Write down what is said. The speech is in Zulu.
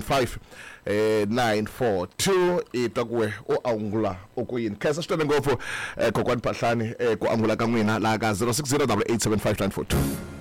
0875 942 itakuwe oangula okuyini khesa sitone ngopho kokwani Phahlani ku angula ka n'wina la ka 0608875942